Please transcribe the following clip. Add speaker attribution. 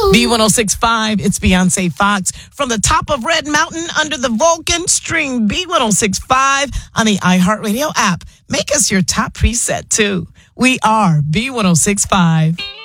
Speaker 1: B1065, it's Beyonce Fox. From the top of Red Mountain under the Vulcan, stream B1065 on the iHeartRadio app. Make us your top preset, too. We are B1065.